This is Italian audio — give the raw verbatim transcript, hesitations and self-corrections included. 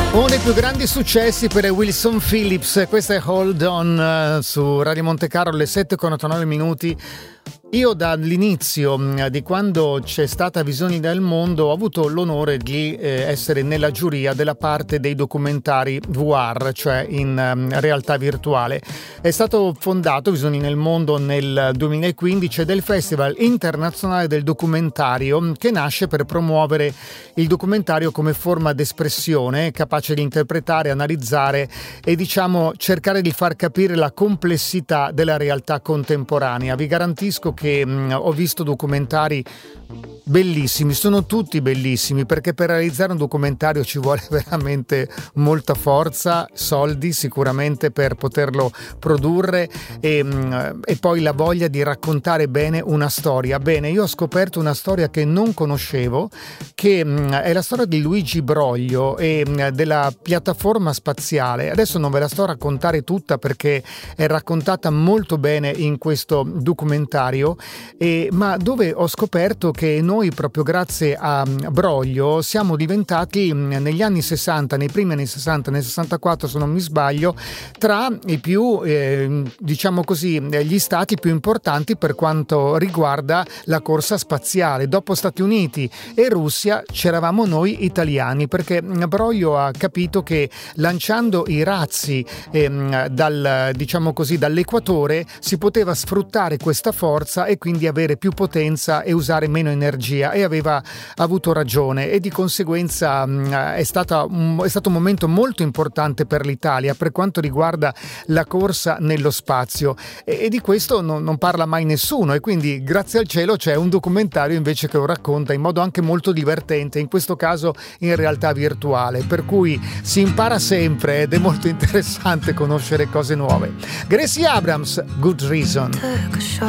Uno dei più grandi successi per Wilson Phillips, questa è Hold On uh, su Radio Monte Carlo, alle sette e quarantanove minuti. Io dall'inizio, di quando c'è stata Visioni del Mondo, ho avuto l'onore di eh, essere nella giuria della parte dei documentari V R, cioè in um, realtà virtuale. È stato fondato Visioni nel Mondo nel duemilaquindici ed è il Festival Internazionale del Documentario, che nasce per promuovere il documentario come forma d'espressione capace di interpretare, analizzare e diciamo cercare di far capire la complessità della realtà contemporanea. Vi garantisco che mh, ho visto documentari bellissimi, sono tutti bellissimi, perché per realizzare un documentario ci vuole veramente molta forza, soldi sicuramente per poterlo produrre e, e poi la voglia di raccontare bene una storia. Bene, io ho scoperto una storia che non conoscevo, che è la storia di Luigi Broglio e della piattaforma spaziale. Adesso non ve la sto a raccontare tutta perché è raccontata molto bene in questo documentario, e, ma dove ho scoperto che noi proprio grazie a Broglio siamo diventati negli anni sessanta, nei primi anni sessanta, nel sessantaquattro se non mi sbaglio, tra i più eh, diciamo così gli stati più importanti per quanto riguarda la corsa spaziale. Dopo Stati Uniti e Russia c'eravamo noi italiani, perché Broglio ha capito che lanciando i razzi eh, dal, diciamo così, dall'equatore si poteva sfruttare questa forza e quindi avere più potenza e usare meno energia, e aveva avuto ragione, e di conseguenza mh, è, stata un, è stato un momento molto importante per l'Italia per quanto riguarda la corsa nello spazio, e, e di questo non, non parla mai nessuno, e quindi grazie al cielo c'è un documentario invece che lo racconta in modo anche molto divertente, in questo caso in realtà virtuale, per cui si impara sempre ed è molto interessante conoscere cose nuove. Gracie Abrams, Good Reason.